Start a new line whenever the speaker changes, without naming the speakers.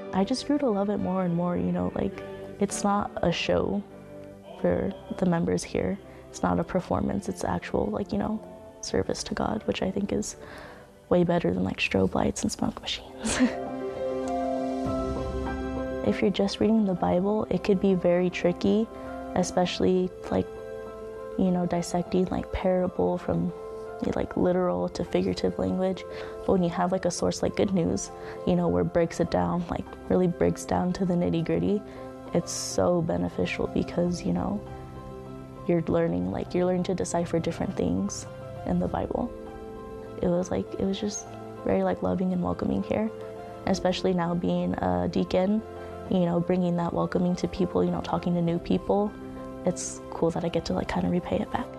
I just grew to love it more and more, you know, like it's not a show for the members here. It's not a performance, it's actual, like, you know, service to God, which I think is way better than like strobe lights and smoke machines. If you're just reading the Bible, it could be very tricky, especially like, you know, dissecting like parable from like literal to figurative language. But when you have like a source like Good News, you know, where it breaks it down, like really breaks down to the nitty-gritty, it's so beneficial because, you know, you're learning to decipher different things in the Bible. It was just very like loving and welcoming here, especially now being a deacon, you know, bringing that welcoming to people, you know, talking to new people. It's cool that I get to like kind of repay it back.